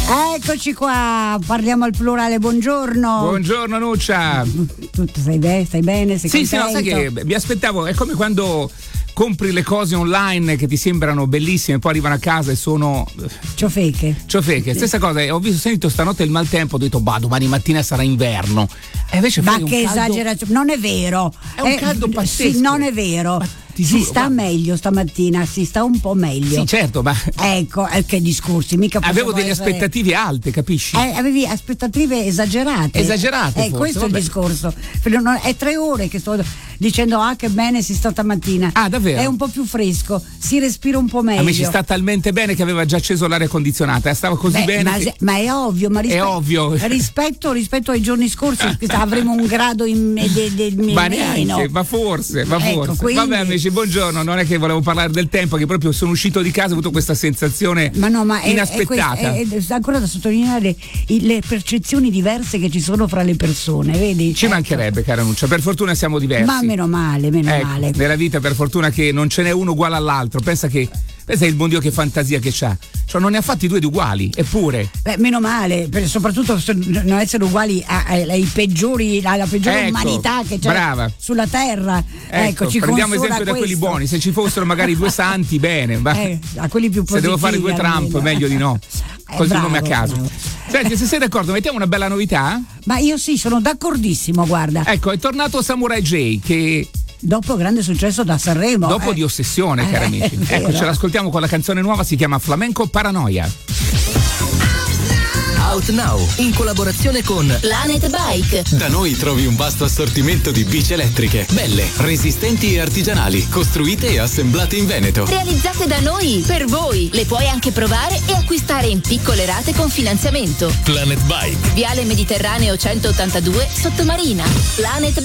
Eccoci qua, parliamo al plurale, buongiorno. Buongiorno Nuccia. Tu stai bene? Sei sì, contento? no, sai che mi aspettavo, è come quando compri le cose online che ti sembrano bellissime, poi arrivano a casa e sono ciofeche. Stessa cosa, ho sentito stanotte il maltempo, ho detto domani mattina sarà inverno. E invece ma che esagerazione, non è vero. È un caldo pazzesco. Sì, non è vero. Si sta meglio stamattina, si sta un po' meglio. Sì, certo, ma ecco, che discorsi, mica avevo delle aspettative alte, capisci? Avevi aspettative esagerate. Forse, questo è il discorso. È 3 ore che sto dicendo che bene si sta stamattina. Ah, davvero? È un po' più fresco, si respira un po' meglio. A me ci sta talmente bene che aveva già acceso l'aria condizionata, stava così bene. Ma è ovvio, è ovvio. Rispetto ai giorni scorsi avremo un grado ma neanche, ma forse. Quindi, vabbè amici, buongiorno, non è che volevo parlare del tempo, che proprio sono uscito di casa e ho avuto questa sensazione inaspettata. È ancora da sottolineare le percezioni diverse che ci sono fra le persone, vedi? Ci mancherebbe, cara Nuccia, per fortuna siamo diversi. Ma meno male. Nella vita per fortuna che non ce n'è uno uguale all'altro. Pensa il buon Dio che fantasia che c'ha. Cioè non ne ha fatti 2 di uguali, eppure. Meno male, soprattutto non essere uguali ai peggiori, alla peggiore umanità che c'è sulla terra. Ecco, ci prendiamo esempio da quelli buoni. Se ci fossero magari 2 santi, bene. A quelli più positivi. Se devo fare 2 Trump, meglio di no. Così come a caso. Bravo. Senti, se sei d'accordo, mettiamo una bella novità? Ma io sì, sono d'accordissimo, guarda. Ecco, è tornato Samurai J, che dopo grande successo da Sanremo. Dopo di Ossessione, cari amici. Ecco, ce l'ascoltiamo con la canzone nuova, si chiama Flamenco Paranoia. Out Now, in collaborazione con Planet Bike. Da noi trovi un vasto assortimento di bici elettriche, belle, resistenti e artigianali, costruite e assemblate in Veneto. Realizzate da noi, per voi. Le puoi anche provare e acquistare in piccole rate con finanziamento. Planet Bike. Viale Mediterraneo 182, Sottomarina. Planet